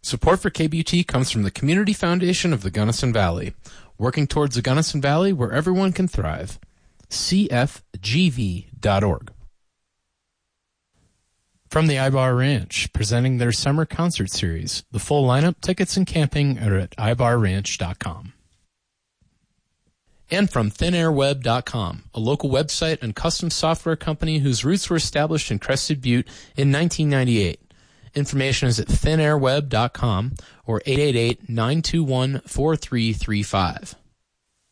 Support for KBUT comes from the Community Foundation of the Gunnison Valley, working towards a Gunnison Valley where everyone can thrive. CFGV.org. From the Ibar Ranch, presenting their summer concert series. The full lineup, tickets, and camping are at ibarranch.com. And from ThinAirWeb.com, a local website and custom software company whose roots were established in Crested Butte in 1998. Information is at ThinAirWeb.com or 888-921-4335.